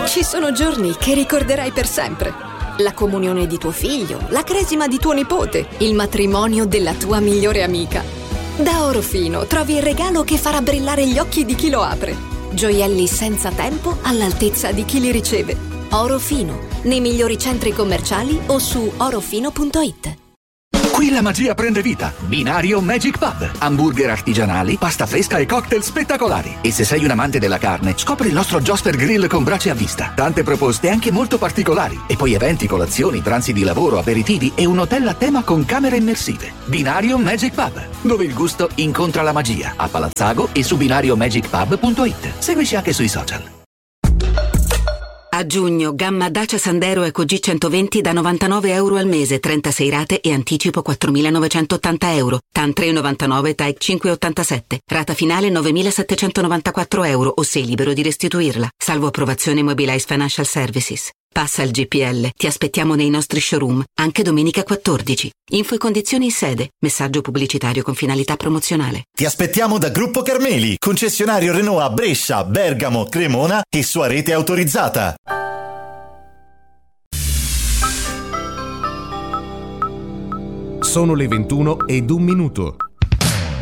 Ci sono giorni che ricorderai per sempre. La comunione di tuo figlio, la cresima di tuo nipote, il matrimonio della tua migliore amica. Da Orofino trovi il regalo che farà brillare gli occhi di chi lo apre. Gioielli senza tempo all'altezza di chi li riceve. Orofino, nei migliori centri commerciali o su orofino.it. Qui la magia prende vita. Binario Magic Pub. Hamburger artigianali, pasta fresca e cocktail spettacolari. E se sei un amante della carne, scopri il nostro Joster Grill con brace a vista. Tante proposte anche molto particolari. E poi eventi, colazioni, pranzi di lavoro, aperitivi e un hotel a tema con camere immersive. Binario Magic Pub, dove il gusto incontra la magia. A Palazzago e su binariomagicpub.it. Seguici anche sui social. A giugno, gamma Dacia Sandero Eco G120 da €99 al mese, 36 rate e anticipo €4.980. TAN 3,99, TAEC 5,87. Rata finale €9.794 o sei libero di restituirla. Salvo approvazione Mobilize Financial Services. Passa il GPL. Ti aspettiamo nei nostri showroom, anche domenica 14. Info e condizioni in sede. Messaggio pubblicitario con finalità promozionale. Ti aspettiamo da Gruppo Carmeli, concessionario Renault a Brescia, Bergamo, Cremona e sua rete autorizzata. Sono le 21:01.